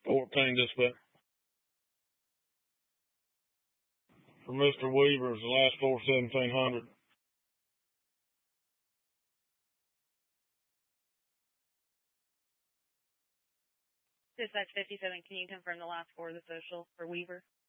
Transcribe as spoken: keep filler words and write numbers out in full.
Fourteen dispatch. For Mister Weaver, the last four seventeen hundred. Dispatch fifty-seven, can you confirm the last four of the social for Weaver?